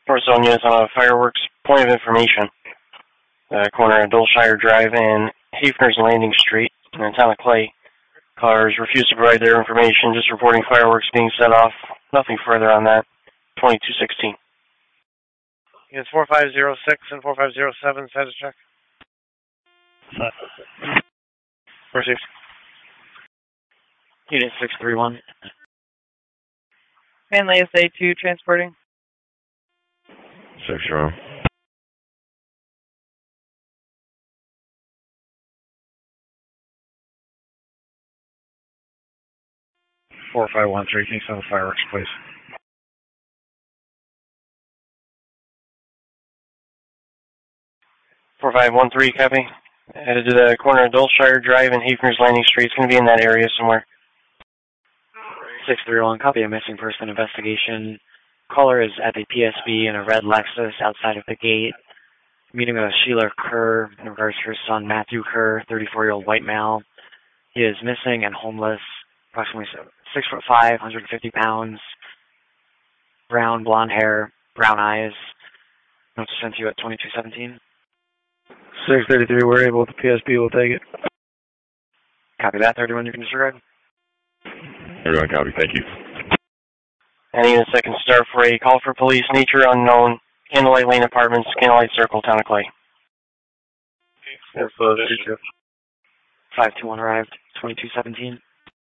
Force zone units on a fireworks point of information. Corner of Dolshire Drive and Hafner's Landing Street in the town of Clay. Callers refuse to provide their information, just reporting fireworks being set off. Nothing further on that. 2216. Units 4506 and 4507, status check. Received. Unit 631. Manly SA2 transporting. 6-0. Four 513. Can you send the fireworks, please? Four 513, copy. Headed to the corner of Dolshire Drive and Hafner's Landing Street. It's going to be in that area somewhere. 631, copy of missing person investigation. Caller is at the PSB in a red Lexus outside of the gate. Meeting with Sheila Kerr in regards to her son Matthew Kerr, 34-year-old white male. He is missing and homeless, approximately 6'5", 150 pounds, brown blonde hair, brown eyes. Notes sent to you at 2217. 633, we're able. The PSB will take it. Copy that. 31, you can disregard. 31, copy. Thank you. Any units that can start for a call for police, nature unknown, Candlelight Lane Apartments, Candlelight Circle, Town of Clay. 521 arrived. 2217.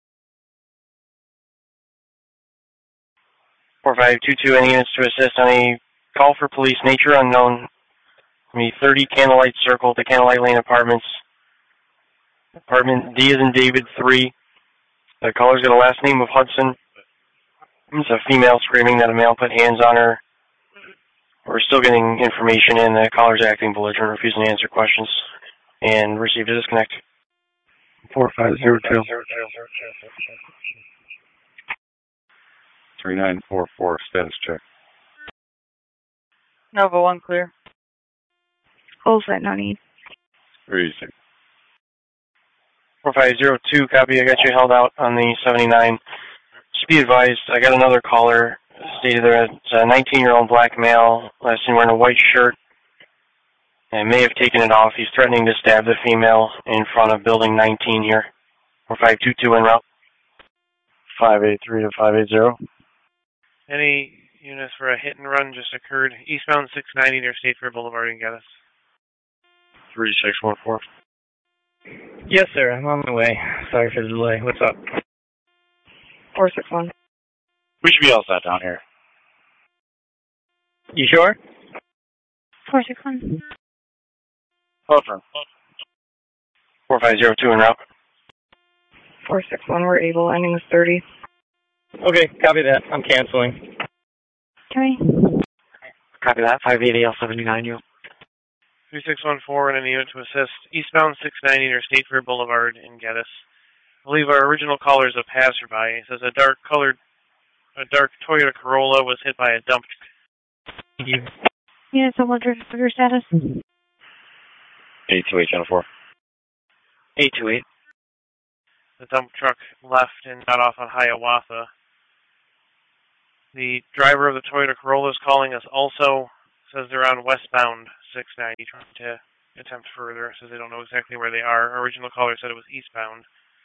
4522, any units to assist on a call for police, nature unknown, 30 Candlelight Circle to Candlelight Lane Apartments. Apartment D as in David 3. The caller's got a last name of Hudson. It's a female screaming that a male put hands on her. We're still getting information in. The caller's acting belligerent, refusing to answer questions, and received a disconnect. 4502. 3944, status check. Nova 1 clear. All set, no need. 36. 4502, copy. I got you held out on the 79. Just be advised, I got another caller stated there. It's a 19-year-old black male, last seen wearing a white shirt, and may have taken it off. He's threatening to stab the female in front of building 19 here. 4522 en route. 583 to 580. Any units for a hit and run just occurred eastbound 690 near State Fair Boulevard in Geddes. 3614. Yes, sir. I'm on my way. Sorry for the delay. What's up? 461. We should be all set down here. You sure? 461. Hold firm. 4502 en route. 461, we're able. Ending with 30. Okay, copy that. I'm canceling. Okay. Copy that. 580 L79, you. 3614 and a unit to assist eastbound 690 near State Fair Boulevard in Geddes. I believe our original caller is a passerby. It says a dark Toyota Corolla was hit by a dump. Thank you. Yeah, so what's your status? 828, channel 4. 828. The dump truck left and got off on Hiawatha. The driver of the Toyota Corolla is calling us also. Says they're on westbound 690 trying to attempt further. Says they don't know exactly where they are. Our original caller said it was eastbound.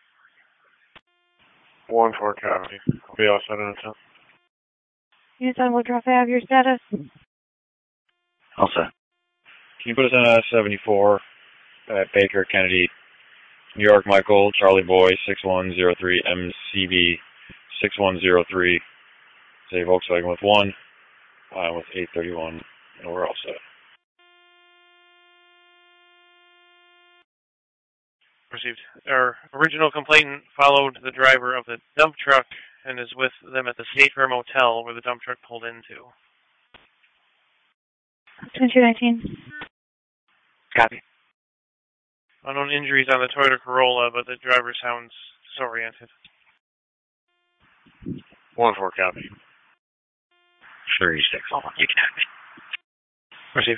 1-4 copy. I'll be all set in a time. Units on Woodruff Ave, your status? All set. Can you put us on 74 at Baker, Kennedy, New York, Michael, Charlie Boy, 6103, MCB, 6103. Say Volkswagen with 1, with 831, and we're all set. Received. Our original complainant followed the driver of the dump truck and is with them at the State Fair Motel where the dump truck pulled into. 2219. Copy. Unknown injuries on the Toyota Corolla, but the driver sounds disoriented. 1-4 copy. 36. You can have me. Received.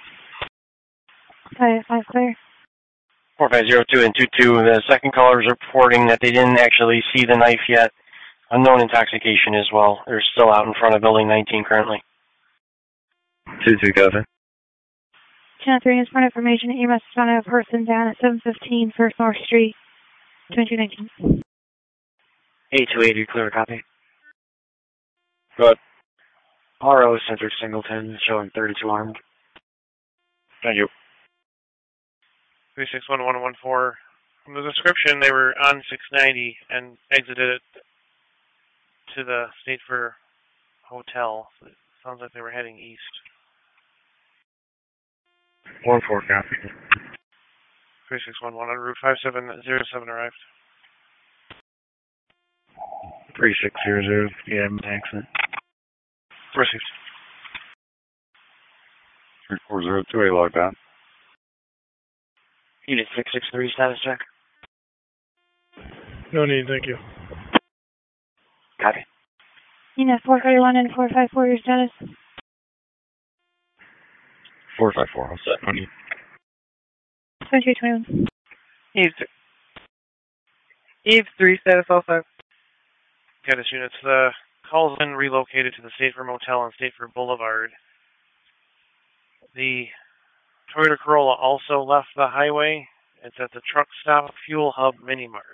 5 clear. 4502 and 22. The second caller is reporting that they didn't actually see the knife yet. Unknown intoxication as well. They're still out in front of building 19 currently. 2-2, copy. Channel 3 is for information. EMS is found a person down at 715 First North Street, 2219. 8280, clear, copy. Go ahead. RO Cedric Singleton, showing 32 armed. Thank you. 361114. From the description, they were on 690 and exited it to the State Fair Hotel. So it sounds like they were heading east. 1-4, copy. 3611 on Route 5707 arrived. 3600, yeah, accident. Received. 3402A logged on. Unit 663, status check. No need, thank you. Copy. Unit 431 and 454, your status. 454, all set. No need. 2221. Eve 3, status also. Caddis units, the call's been relocated to the State Fair Motel on State Fair Boulevard. The Toyota Corolla also left the highway. It's at the truck stop Fuel Hub Mini Mart.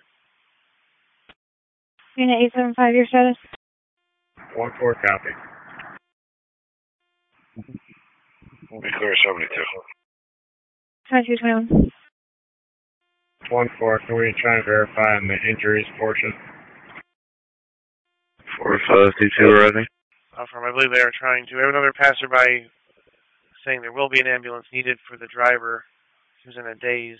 Unit 875, your status. 1-4, copy. We'll be clear 72. 2221. 1-4, can we try and verify on the injuries portion? 4522 arriving. From, I believe they are trying to. We have another passerby saying there will be an ambulance needed for the driver. He was in a daze.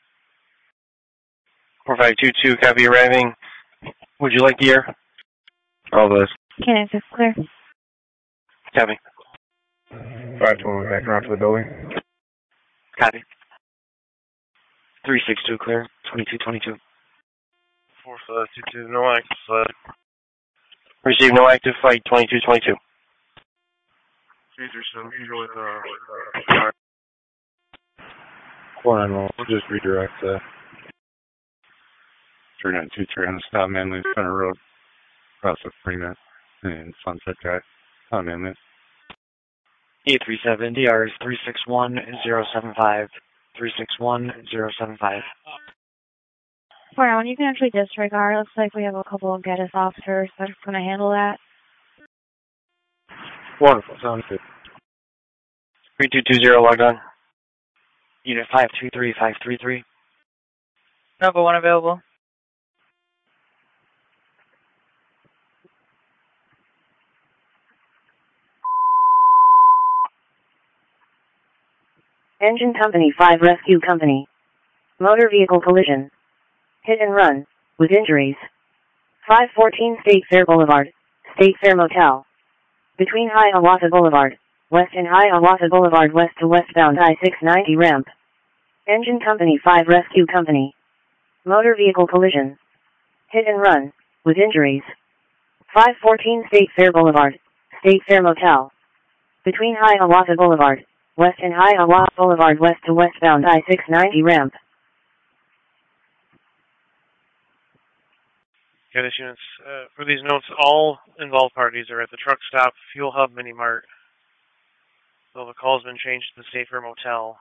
4522, copy arriving. Would you like the air? All those. Can't answer, clear. Copy. 521, back around to the building. Copy. 362, clear. 2222. 4522, no active flight. Receive no active flight, 2222. 337, usually with, 491, we'll just redirect, 3923 on the stop Manly Center Road, across the Fremont and Sunset Drive. Stop Manly. 837, DR is 361075. 361075. Well, you can actually disregard. Looks like we have a couple of Geddes officers that are going to handle that. Wonderful, sounds good. 3220, logged on. Unit 523533. Number 1 available. Engine Company 5 Rescue Company. Motor vehicle collision. Hit and run, with injuries. 514 State Fair Boulevard, State Fair Motel. Between Hiawatha Boulevard, West and Hiawatha Boulevard west to westbound I-690 ramp. Engine Company 5 Rescue Company. Motor vehicle collision. Hit and run, with injuries. 514 State Fair Boulevard, State Fair Motel. Between Hiawatha Boulevard, West and Hiawatha Boulevard west to westbound I-690 ramp. Caddis units, for these notes, all involved parties are at the truck stop Fuel Hub Mini Mart. So the call's been changed to the State Fair Motel.